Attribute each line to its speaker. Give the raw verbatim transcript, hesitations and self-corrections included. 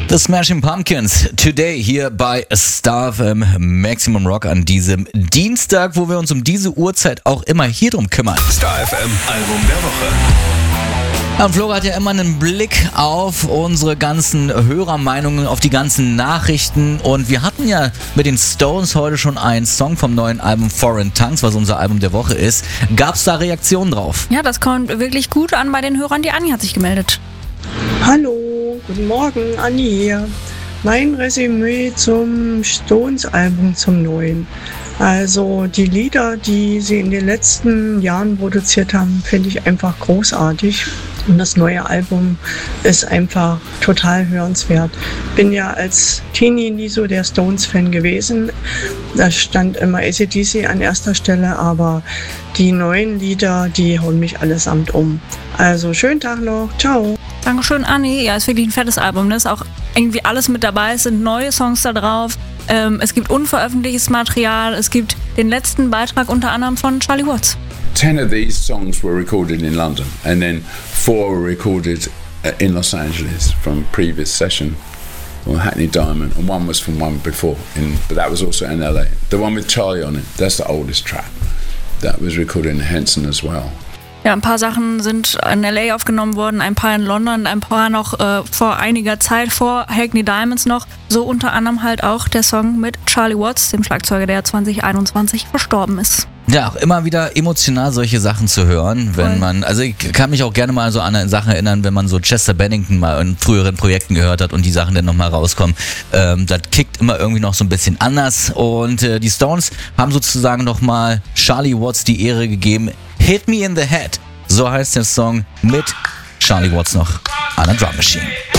Speaker 1: The Smashing Pumpkins, today hier bei Star F M Maximum Rock an diesem Dienstag, wo wir uns um diese Uhrzeit auch immer hier drum kümmern.
Speaker 2: Star F M Album der Woche.
Speaker 1: Und Flora hat ja immer einen Blick auf unsere ganzen Hörermeinungen, auf die ganzen Nachrichten. Und wir hatten ja mit den Stones heute schon einen Song vom neuen Album Foreign Tongues, was unser Album der Woche ist. Gab es da Reaktionen drauf?
Speaker 3: Ja, das kommt wirklich gut an bei den Hörern. Die Anni hat sich gemeldet.
Speaker 4: Hallo, guten Morgen, Anni hier. Mein Resümee zum Stones-Album, zum neuen. Also die Lieder, die sie in den letzten Jahren produziert haben, finde ich einfach großartig. Und das neue Album ist einfach total hörenswert. Bin ja als Teenie nie so der Stones-Fan gewesen. Da stand immer A C D C an erster Stelle, aber die neuen Lieder, die hauen mich allesamt um. Also schönen Tag noch, ciao.
Speaker 3: Dankeschön, Anni. Ja, ist wirklich ein fettes Album. Ne? Ist auch irgendwie alles mit dabei. Es sind neue Songs da drauf. Ähm, es gibt unveröffentlichtes Material. Es gibt den letzten Beitrag unter anderem von Charlie Watts.
Speaker 5: Ten of these songs were recorded in London, and then four were recorded in Los Angeles from previous session on Hackney Diamond, and one was from one before, in, but that was also in L A. The one with Charlie on it, that's the oldest track. That was recorded in Henson as well.
Speaker 3: Ja, ein paar Sachen sind in L A aufgenommen worden, ein paar in London, ein paar noch äh, vor einiger Zeit, vor Hackney Diamonds noch. So unter anderem halt auch der Song mit Charlie Watts, dem Schlagzeuger, der zwanzig einundzwanzig verstorben ist.
Speaker 1: Ja, auch immer wieder emotional solche Sachen zu hören, wenn man, also ich kann mich auch gerne mal so an eine Sache erinnern, wenn man so Chester Bennington mal in früheren Projekten gehört hat und die Sachen dann nochmal rauskommen. Ähm, das kickt immer irgendwie noch so ein bisschen anders und äh, die Stones haben sozusagen nochmal Charlie Watts die Ehre gegeben. Hit Me in the Head, so heißt der Song mit Charlie Watts noch an der Drum Machine.